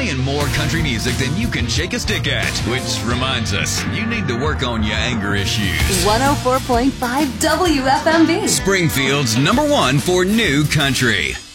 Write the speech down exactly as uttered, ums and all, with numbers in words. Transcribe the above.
playing more country music than you can shake a stick at. Which reminds us, you need to work on your anger issues. one oh four point five W F M B. Springfield's number one for new country.